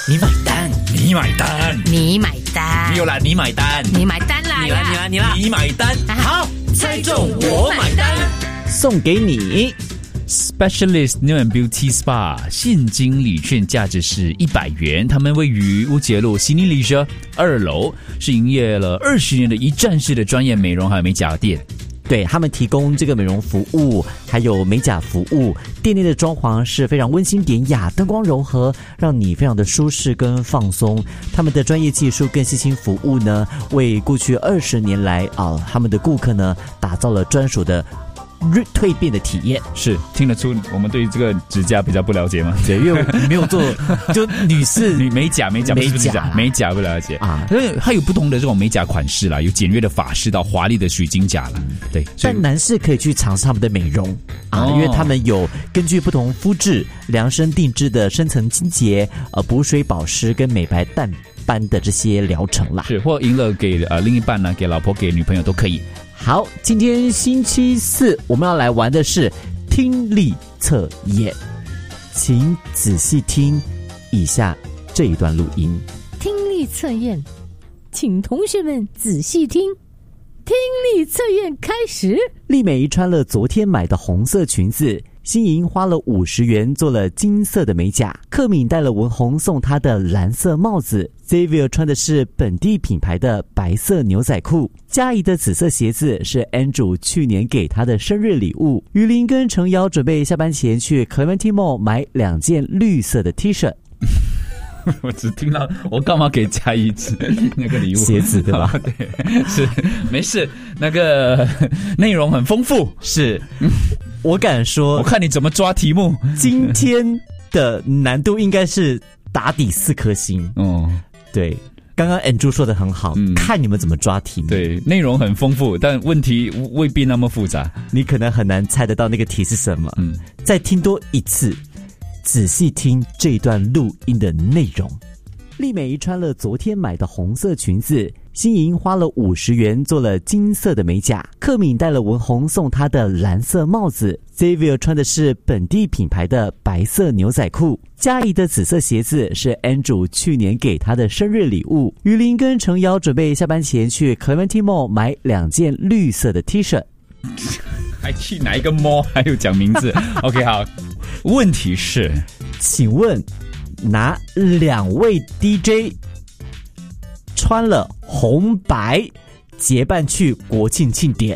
你买单， 你买单， 你买单， 没有啦，你买单， 你买单啦， 你啦， 你买单，好，猜中我买单， 送给你。 Specialist Nail and Beauty Spa 现金礼券价值是100元，他们位于乌节路悉尼里舍2楼，是营业了20年的一站式的专业美容还有美甲店。 对，他们提供这个美容服务，还有美甲服务。店内的装潢是非常温馨典雅，灯光柔和，让你非常的舒适跟放松。他们的专业技术跟细心服务呢，为过去20年来他们的顾客呢，打造了专属的蜕变的体验。 是听得出我们对这个指甲比较不了解吗？ 对，因为没有做就女士美甲不了解啊。它有不同的这种美甲款式啦，有简约的法式到华丽的水晶甲啦。对， 但男士可以去尝试他们的美容因为他们有根据不同肤质量身定制的深层清洁、补水保湿跟美白淡斑的这些疗程啦。 是，或赢了给另一半呢，给老婆给女朋友都可以。 好，今天星期四我们要来玩的是听力测验，请仔细听以下这一段录音。 听力测验，请同学们仔细听。听力测验开始。 丽美穿了昨天买的红色裙子，新莹花了50元做了金色的美甲，克敏戴了文红送她的蓝色帽子， Xavier 穿的是本地品牌的白色牛仔裤，嘉怡的紫色鞋子是 Andrew 去年给她的生日礼物，于林跟程瑶准备下班前去 Clementi Mall 买2件绿色的 T 恤。 我只听到我干嘛给嘉怡那个礼物鞋子对吧？ 对，是没事，那个内容很丰富。 是，我敢说， 我看你怎么抓题目。 今天的难度应该是打底4颗星。对，刚刚 Andrew 说的很好，看你们怎么抓题目。 对，内容很丰富，但问题未必那么复杂， 你可能很难猜得到那个题是什么。再听多一次，仔细听这一段录音的内容。丽美穿了昨天买的红色裙子，新莹花了50元做了金色的美甲，克敏戴了文红送她的蓝色帽子， Xavier 穿的是本地品牌的白色牛仔裤，嘉怡的紫色鞋子是 Andrew 去年给她的生日礼物，于林跟程瑶准备下班前去 Clementi Mall 买2件绿色的 T 恤。 还去哪一个 mall 还有讲名字OK 好，问题是请问哪2位 DJ 穿了红白结伴去国庆庆典？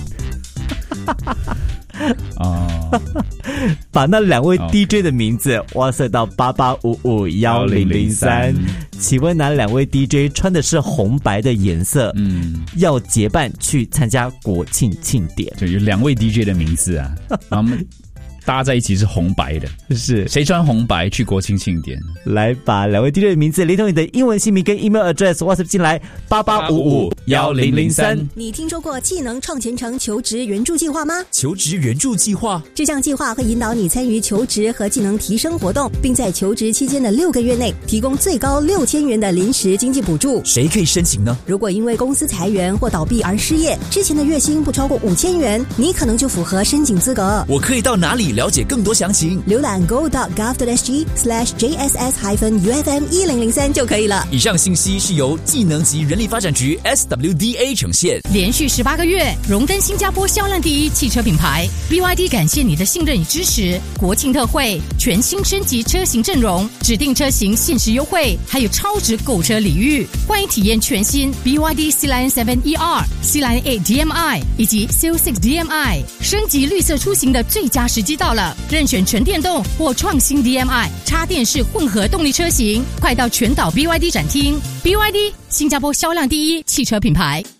把那2位 DJ 的名字哇塞到88551003。请问哪2位 DJ 穿的是红白的颜色？要结伴去参加国庆庆典。 就有2位 DJ 的名字啊，然后搭在一起是红白的， 是谁穿红白去国庆庆典？ 来，把2位 DJ 的名字连同你的英文姓名跟 email address WhatsApp 进来88551003。 你听说过技能创前程求职援助计划吗？ 求职援助计划， 这项计划会引导你参与求职和技能提升活动，并在求职期间的6个月内提供最高6000元的临时经济补助。 谁可以申请呢？ 如果因为公司裁员或倒闭而失业，之前的月薪不超过5000元，你可能就符合申请资格。 我可以到哪里了解更多详情？ 浏览 go.gov.sg/JSS-UFM1003 就可以了。 以上信息是由技能及人力发展局 SWDA 呈现。 连续18个月荣登新加坡销量第1汽车品牌， BYD 感谢你的信任与支持。国庆特惠，全新升级车型阵容，指定车型限时优惠，还有超值购车礼遇。欢迎体验全新 BYD Sealion 7ER、Sealion 8 DMI 以及 Seal 6 DMI， 升级绿色出行的最佳时机到了。任选纯电动或创新 DMI 插电式混合动力车型，快到全岛 BYD 展厅。BYD 新加坡销量第1汽车品牌。